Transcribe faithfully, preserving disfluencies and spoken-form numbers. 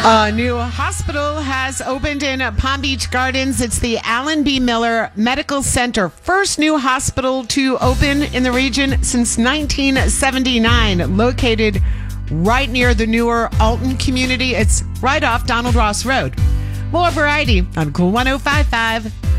A new hospital has opened in Palm Beach Gardens. It's the Allen B. Miller Medical Center. First new hospital to open in the region since nineteen seventy-nine. Located right near the newer Alton community. It's right off Donald Ross Road. More variety on Cool one oh five point five.